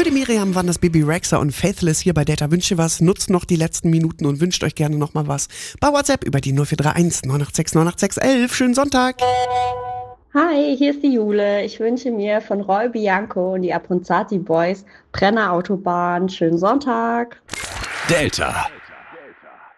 Für die Miriam waren das Bibi Rexha und Faithless hier bei Data Wünsche was. Nutzt noch die letzten Minuten und wünscht euch gerne nochmal was. Bei WhatsApp über die 0431 986 986 11. Schönen Sonntag. Hi, hier ist die Jule. Ich wünsche mir von Roy Bianco und die Abronzati Boys Brenner Autobahn. Schönen Sonntag. Delta.